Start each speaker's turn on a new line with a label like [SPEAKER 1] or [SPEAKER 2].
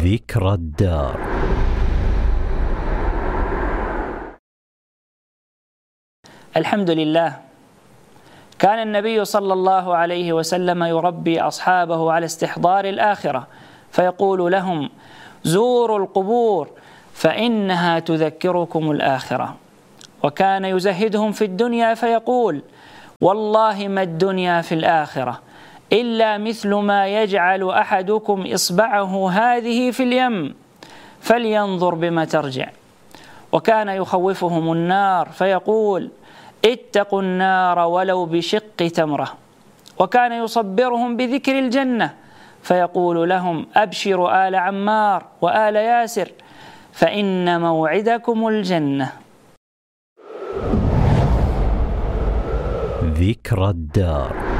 [SPEAKER 1] ذكرى الدار.
[SPEAKER 2] الحمد لله. كان النبي صلى الله عليه وسلم يربي أصحابه على استحضار الآخرة، فيقول لهم: زوروا القبور فإنها تذكركم الآخرة. وكان يزهدهم في الدنيا فيقول: والله ما الدنيا في الآخرة إلا مثل ما يجعل أحدكم إصبعه هذه في اليم فلينظر بما ترجع. وكان يخوفهم النار فيقول: اتقوا النار ولو بشق تمرة. وكان يصبرهم بذكر الجنة فيقول لهم: أبشروا آل عمار وآل ياسر فإن موعدكم الجنة.
[SPEAKER 1] ذكرى الدار.